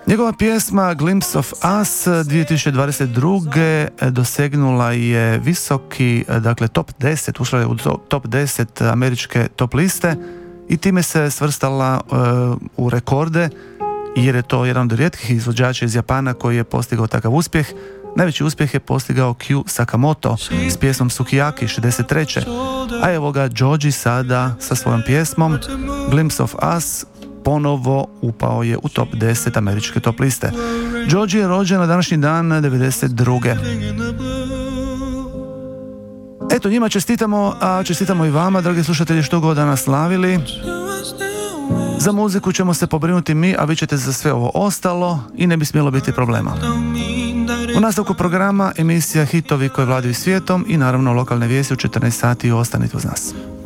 Njegova pjesma Glimpse of Us 2022. dosegnula je visoki, dakle top 10, ušla je u top 10 američke top liste i time se svrstala u rekorde, jer je to jedan od rijetkih izvođača iz Japana koji je postigao takav uspjeh. Najveći uspjeh je postigao Kyu Sakamoto s pjesmom Sukiyaki 63. A evo ga Joji sada sa svojom pjesmom Glimpse of Us ponovo upao je u top 10 američke top liste. Joji je rođen na današnji dan 92. Eto, njima čestitamo, a čestitamo i vama, dragi slušatelji, što god danas slavili. Za muziku ćemo se pobrinuti mi, a vi ćete za sve ovo ostalo i ne bi smjelo biti problema. U nastavku programa emisija Hitovi koji vladaju svijetom i naravno lokalne vijesti u 14 sati. Ostanite uz nas.